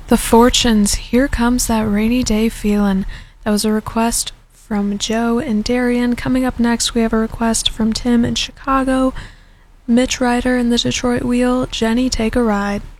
The Fortunes, Here Comes That Rainy Day Feelin'. That was a request from Joe and Darian. Coming up next, we have a request from Tim in Chicago, Mitch Ryder in the Detroit Wheel, Jenny Take a Ride.